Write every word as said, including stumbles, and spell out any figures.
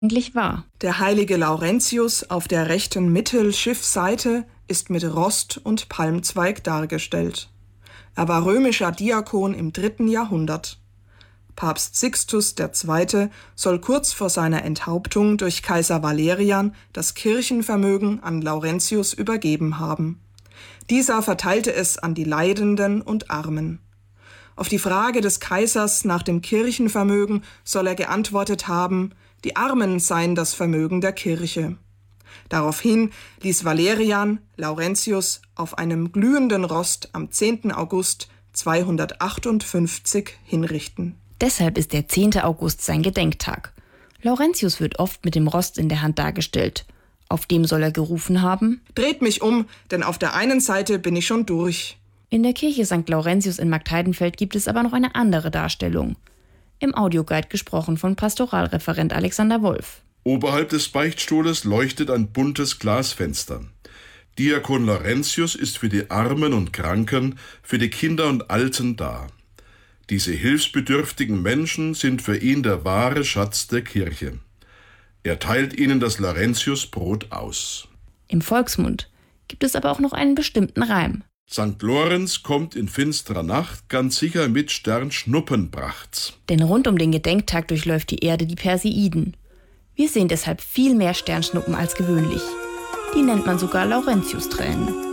eigentlich war. Der heilige Laurentius auf der rechten Mittelschiffseite ist mit Rost und Palmzweig dargestellt. Er war römischer Diakon im dritten Jahrhundert. Papst Sixtus der Zweite soll kurz vor seiner Enthauptung durch Kaiser Valerian das Kirchenvermögen an Laurentius übergeben haben. Dieser verteilte es an die Leidenden und Armen. Auf die Frage des Kaisers nach dem Kirchenvermögen soll er geantwortet haben, die Armen seien das Vermögen der Kirche. Daraufhin ließ Valerian Laurentius auf einem glühenden Rost am zehnten August zweihundertachtundfünfzig hinrichten. Deshalb ist der zehnte August sein Gedenktag. Laurentius wird oft mit dem Rost in der Hand dargestellt. Auf dem soll er gerufen haben: Dreht mich um, denn auf der einen Seite bin ich schon durch. In der Kirche Sankt Laurentius in Marktheidenfeld gibt es aber noch eine andere Darstellung. Im Audioguide gesprochen von Pastoralreferent Alexander Wolf. Oberhalb des Beichtstuhles leuchtet ein buntes Glasfenster. Diakon Laurentius ist für die Armen und Kranken, für die Kinder und Alten da. Diese hilfsbedürftigen Menschen sind für ihn der wahre Schatz der Kirche. Er teilt ihnen das Laurentiusbrot aus. Im Volksmund gibt es aber auch noch einen bestimmten Reim. Sankt Lorenz kommt in finsterer Nacht, ganz sicher mit Sternschnuppen bracht's. Denn rund um den Gedenktag durchläuft die Erde die Perseiden. Wir sehen deshalb viel mehr Sternschnuppen als gewöhnlich. Die nennt man sogar Laurentiustränen.